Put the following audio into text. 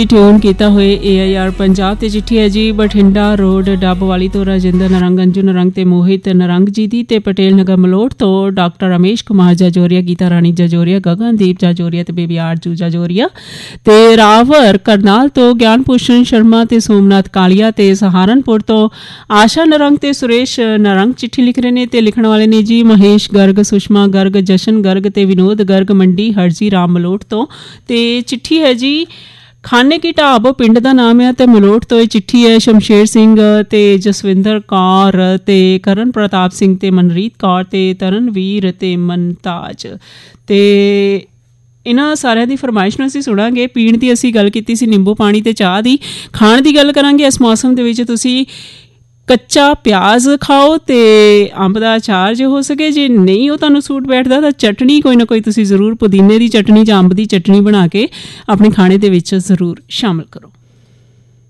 Tune किया हुए AIR Punjab ते चिट्ठी है जी बठिंडा रोड डबवाली तो राजिंदर नरंग अंजू नरंग ते मोहित नरंग जी दी ते पटेल नगर मलोट तो डॉक्टर रमेश कुमार जाजोरिया गीता रानी जाजोरिया गगनदीप जाजोरिया ते बेबी आरजू जाजोरिया ते रावर करनाल तो ज्ञान भूषण शर्मा ते सोमनाथ कालिया ते सहारनपुर तो आशा नरंग ते सुरेश नरंग चिट्ठी लिख रहे ने ते लिखने वाले ने जी महेश गर्ग सुषमा गर्ग जशन गर्ग ते विनोद गर्ग मंडी हरजी राम मलोट तो ते चिट्ठी है जी खाने की ढाब पिंड का नाम है ते मलोट तो ये चिट्ठी है शमशेर सिंह ते जसविंदर कौर ते करण प्रताप सिंह ते मनरीत कौर ते तरनवीर ते मनताज ते इन्हां सारिਆਂ ਦੀ ਫਰਮਾਇਸ਼ ਨੂੰ ਅਸੀਂ ਸੁਣਾਂਗੇ। ਪੀਣ ਦੀ ਅਸੀਂ ਗੱਲ ਕੀਤੀ ਸੀ ਨਿੰਬੂ ਪਾਣੀ ਤੇ ਚਾਹ ਦੀ। ਖਾਣ ਦੀ ਗੱਲ ਕਰਾਂਗੇ ਇਸ ਮੌਸਮ ਦੇ ਵਿੱਚ ਤੁਸੀਂ ਕੱਚਾ ਪਿਆਜ਼ ਖਾਓ ਤੇ ਅੰਬ ਦਾ ਅਚਾਰ ਜੇ ਹੋ ਸਕੇ, ਜੇ ਨਹੀਂ ਉਹ ਤੁਹਾਨੂੰ ਸੂਟ ਬੈਠਦਾ ਤਾਂ ਚਟਣੀ ਕੋਈ ਨਾ ਕੋਈ ਤੁਸੀਂ ਜ਼ਰੂਰ ਪੁਦੀਨੇ ਦੀ ਚਟਣੀ ਜਾਂ ਅੰਬ ਦੀ ਚਟਣੀ ਬਣਾ ਕੇ ਆਪਣੇ ਖਾਣੇ ਦੇ ਵਿੱਚ ਜ਼ਰੂਰ ਸ਼ਾਮਲ ਕਰੋ।